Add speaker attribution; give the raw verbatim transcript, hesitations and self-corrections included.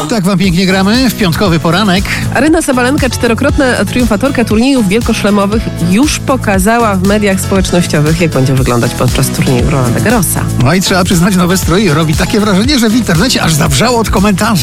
Speaker 1: Tak wam pięknie gramy w piątkowy poranek.
Speaker 2: Aryna Sabalenka, czterokrotna triumfatorka turniejów wielkoszlemowych, już pokazała w mediach społecznościowych, jak będzie wyglądać podczas turnieju Rolanda Garrosa.
Speaker 1: No i trzeba przyznać, nowy strój robi takie wrażenie, że w internecie aż zawrzało od komentarzy.